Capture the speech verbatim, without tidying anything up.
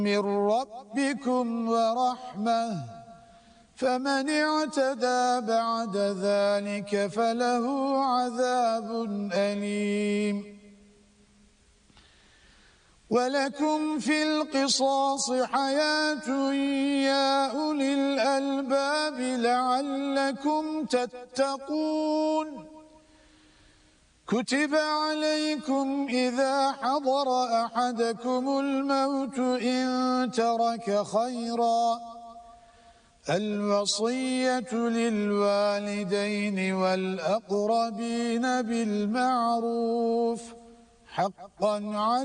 من ربكم ورحمة فمن اعتدى بعد ذلك فله عذاب أليم ولكم في القصاص حياة يا أولي الألباب لعلكم تتقون كتب عليكم إذا حضر أحدكم الموت إن ترك خيرا الوصية للوالدين والأقربين بالمعروف حقا على